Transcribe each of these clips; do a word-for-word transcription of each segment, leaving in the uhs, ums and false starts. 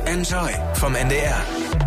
Enjoy vom N D R.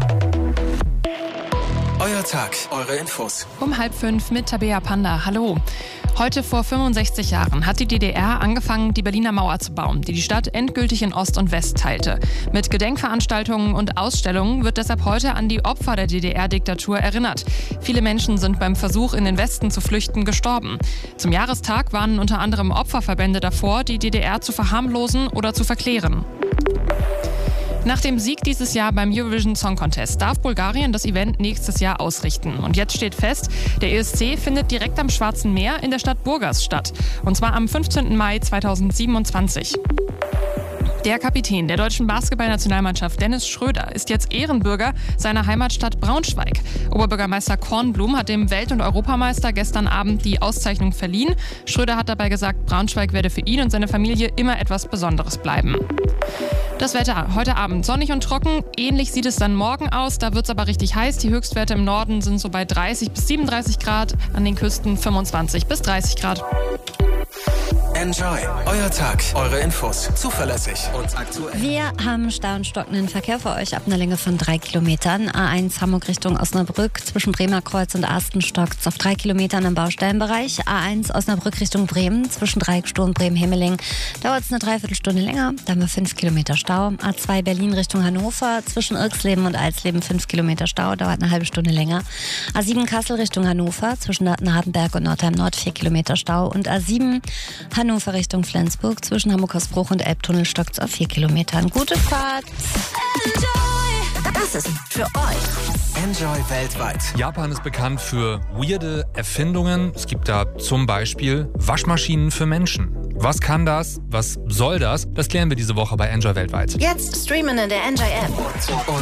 Euer Tag, eure Infos. Um halb fünf mit Tabea Panda. Hallo. Heute vor fünfundsechzig Jahren hat die D D R angefangen, die Berliner Mauer zu bauen, die die Stadt endgültig in Ost und West teilte. Mit Gedenkveranstaltungen und Ausstellungen wird deshalb heute an die Opfer der D D R-Diktatur erinnert. Viele Menschen sind beim Versuch, in den Westen zu flüchten, gestorben. Zum Jahrestag warnen unter anderem Opferverbände davor, die D D R zu verharmlosen oder zu verklären. Nach dem Sieg dieses Jahr beim Eurovision Song Contest darf Bulgarien das Event nächstes Jahr ausrichten. Und jetzt steht fest, der E S C findet direkt am Schwarzen Meer in der Stadt Burgas statt. Und zwar am fünfzehnten Mai zweitausendsiebenundzwanzig. Der Kapitän der deutschen Basketballnationalmannschaft Dennis Schröder ist jetzt Ehrenbürger seiner Heimatstadt Braunschweig. Oberbürgermeister Kornblum hat dem Welt- und Europameister gestern Abend die Auszeichnung verliehen. Schröder hat dabei gesagt, Braunschweig werde für ihn und seine Familie immer etwas Besonderes bleiben. Das Wetter heute Abend sonnig und trocken. Ähnlich sieht es dann morgen aus. Da wird es aber richtig heiß. Die Höchstwerte im Norden sind so bei dreißig bis siebenunddreißig Grad, an den Küsten fünfundzwanzig bis dreißig Grad. Enjoy. Euer Tag, eure Infos. Zuverlässig und aktuell. Wir haben Stau und stockenden Verkehr für euch ab einer Länge von drei Kilometern. A eins Hamburg Richtung Osnabrück zwischen Bremerkreuz und Arsten stockt auf drei Kilometern im Baustellenbereich. A eins Osnabrück Richtung Bremen zwischen Dreiecksturm und Bremen-Hemmeling dauert es eine Dreiviertelstunde länger. Da haben wir fünf Kilometer Stau. A zwei Berlin Richtung Hannover zwischen Irksleben und Alsleben fünf Kilometer Stau, dauert eine halbe Stunde länger. A sieben Kassel Richtung Hannover zwischen Hardenberg und Nordheim Nord vier Kilometer Stau. Und A sieben Hannover Richtung Flensburg zwischen Hamburg-Hausbruch und Elbtunnel stockt es auf vier Kilometern. Gute Fahrt! Enjoy! Das ist für euch. Enjoy weltweit. Japan ist bekannt für weirde Erfindungen. Es gibt da zum Beispiel Waschmaschinen für Menschen. Was kann das? Was soll das? Das klären wir diese Woche bei Enjoy weltweit. Jetzt streamen in der Enjoy App. Und